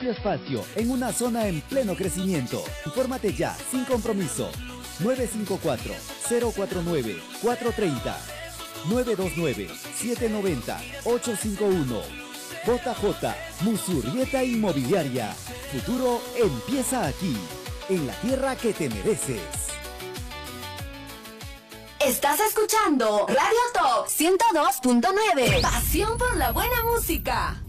amplio espacio en una zona en pleno crecimiento. Infórmate ya, sin compromiso. 954-049-430. 929-790-851. JJ Musurrieta Inmobiliaria. Futuro empieza aquí, en la tierra que te mereces. Estás escuchando Radio Top 102.9. Pasión por la buena música.